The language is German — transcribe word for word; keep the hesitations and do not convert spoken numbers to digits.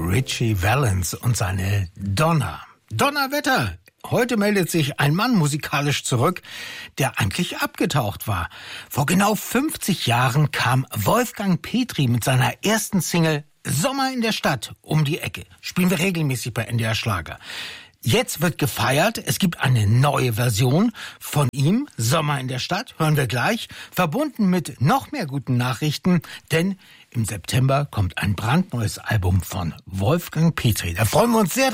Richie Valens und seine Donna. Donnerwetter! Heute meldet sich ein Mann musikalisch zurück, der eigentlich abgetaucht war. Vor genau fünfzig Jahren kam Wolfgang Petri mit seiner ersten Single Sommer in der Stadt um die Ecke. Spielen wir regelmäßig bei N D R Schlager. Jetzt wird gefeiert, es gibt eine neue Version von ihm, Sommer in der Stadt, hören wir gleich, verbunden mit noch mehr guten Nachrichten, denn im September kommt ein brandneues Album von Wolfgang Petri. Da freuen wir uns sehr